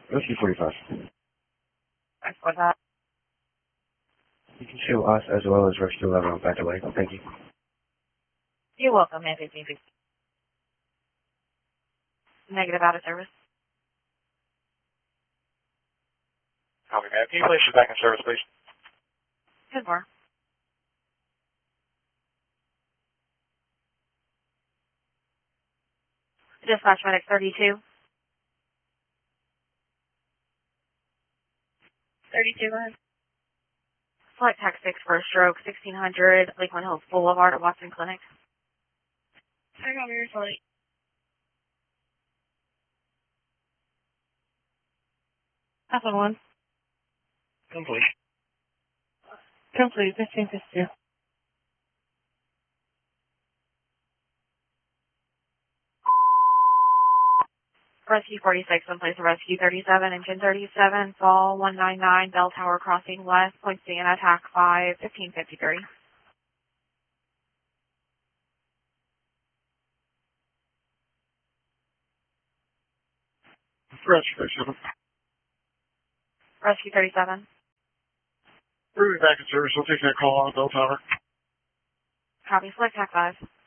Rescue 45. Thanks for that. You can show us as well as Rescue 11 on that way. Thank you. You're welcome, man. 1550. Negative out of service. Copy, man. Can you place us back in service, please? Good more. Dispatch medic 32. 32, go ahead. Select Tech 6 for a stroke, 1600 Lakeland Hills Boulevard at Watson Clinic. Hang on, your flight. Alpha 1. Complete. Complete, 1550. Rescue 46 in place of Rescue 37, engine 37, fall 199, Bell Tower Crossing West, point C and attack 5, 1553. Rescue 37. Rescue 37. We're back in service. We'll take that call on the bell tower. Copy, select TAC 5.